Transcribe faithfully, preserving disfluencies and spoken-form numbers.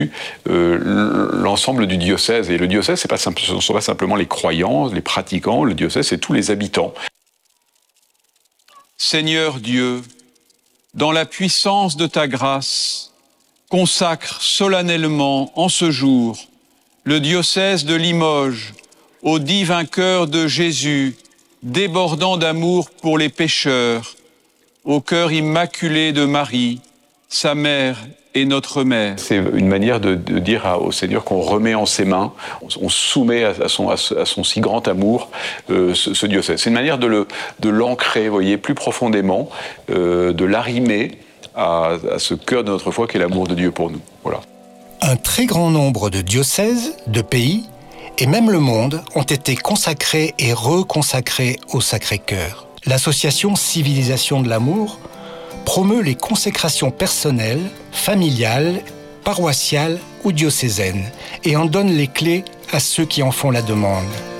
euh, l'ensemble du diocèse. Et le diocèse, c'est pas simple, ce ne sont pas simplement les croyants, les pratiquants, le diocèse, c'est tous les habitants. Seigneur Dieu, dans la puissance de ta grâce, consacre solennellement en ce jour le diocèse de Limoges au divin cœur de Jésus, débordant d'amour pour les pécheurs, au cœur immaculé de Marie, sa mère et notre mère. C'est une manière de, de dire à, au Seigneur qu'on remet en ses mains, on, on soumet à, à, son, à, à son si grand amour euh, ce, ce diocèse. C'est une manière de, le, de l'ancrer, vous voyez, plus profondément, euh, de l'arrimer à, à ce cœur de notre foi qu'est l'amour de Dieu pour nous. Voilà. Un très grand nombre de diocèses, de pays, et même le monde ont été consacrés et reconsacrés au Sacré-Cœur. L'association Civilisation de l'amour promeut les consécrations personnelles, familiales, paroissiales ou diocésaines et en donne les clés à ceux qui en font la demande.